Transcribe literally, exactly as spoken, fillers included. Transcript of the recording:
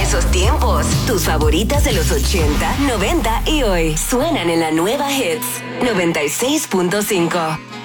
esos tiempos. Tus favoritas de los ochenta, noventa y hoy suenan en la nueva Hits noventa y seis punto cinco.